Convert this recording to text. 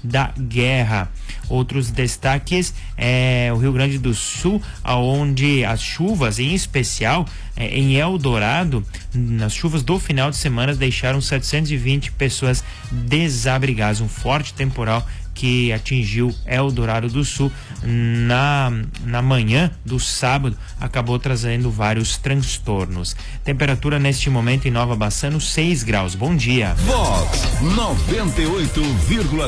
da guerra. Outros destaques é o Rio Grande do Sul, onde as chuvas, em especial em Eldorado, nas chuvas do final de semana, deixaram 720 pessoas desabrigadas. Um forte temporal que atingiu Eldorado do Sul na manhã do sábado acabou trazendo vários transtornos. Temperatura neste momento em Nova Bassano, 6 graus. Bom dia. Vox 98,3